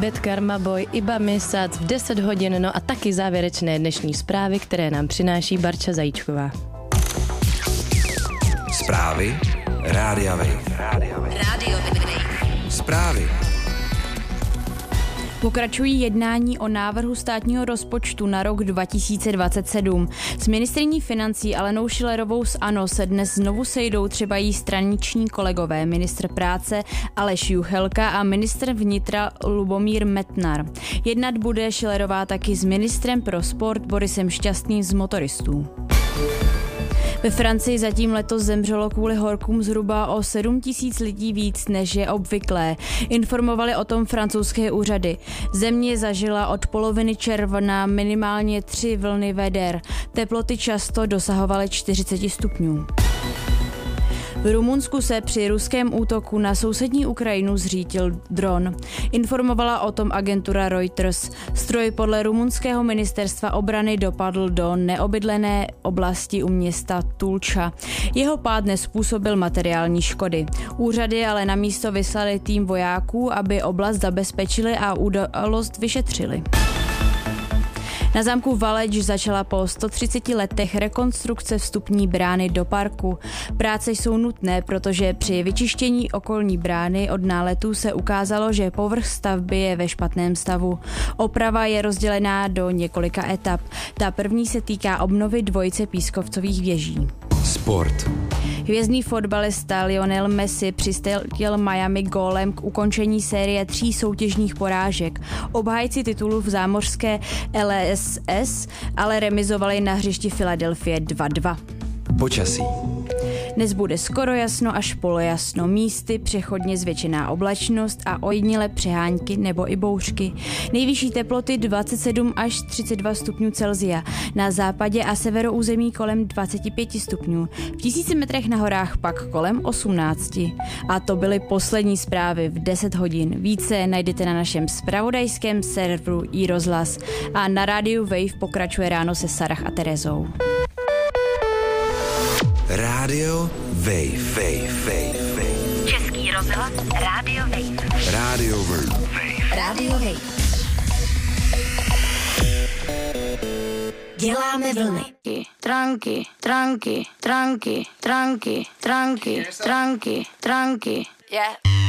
Bad Karma Boy, Iba Misac v 10 hodin, no a taky závěrečné dnešní zprávy, které nám přináší Barča Zajíčková. Zprávy Rádia Wave. Zprávy. Pokračují jednání o návrhu státního rozpočtu na rok 2027. S ministryní financí Alenou Schillerovou z ANO se dnes znovu sejdou třeba jí straniční kolegové, ministr práce Aleš Juchelka a ministr vnitra Lubomír Metnar. Jednat bude Schillerová taky s ministrem pro sport Borisem Šťastným z motoristů. Ve Francii zatím letos zemřelo kvůli horkům zhruba o 7 000 lidí víc, než je obvyklé. Informovali o tom francouzské úřady. Země zažila od poloviny června minimálně 3 vlny veder. Teploty často dosahovaly 40 stupňů. V Rumunsku se při ruském útoku na sousední Ukrajinu zřítil dron. Informovala o tom agentura Reuters. Stroj podle rumunského ministerstva obrany dopadl do neobydlené oblasti u města Tulča. Jeho pád nezpůsobil materiální škody. Úřady ale na místo vyslali tým vojáků, aby oblast zabezpečili a událost vyšetřili. Na zámku Valeč začala po 130 letech rekonstrukce vstupní brány do parku. Práce jsou nutné, protože při vyčištění okolní brány od náletů se ukázalo, že povrch stavby je ve špatném stavu. Oprava je rozdělená do několika etap. Ta první se týká obnovy dvojice pískovcových věží. Sport. Hvězdný fotbalista Lionel Messi přistrelil Miami gólem k ukončení série 3 soutěžních porážek. Obhájci titulu v zámořské LSS ale remizovali na hřišti Filadelfie 2-2. Počasí. Dnes bude skoro jasno až polojasno, místy přechodně zvětšená oblačnost a ojedinělé přehánky nebo i bouřky. Nejvyšší teploty 27 až 32 stupňů Celsia, na západě a severoúzemí kolem 25 stupňů, v 1000 metrech na horách pak kolem 18. A to byly poslední zprávy v 10 hodin. Více najdete na našem zpravodajském serveru iRozhlas a na rádiu Wave pokračuje ráno se Sarah a Terezou. Rádio Wave. Český rozhlas Rádio Wave. Rádio Wave. Rádio Wave. Děláme vlny. Tranky. Yeah.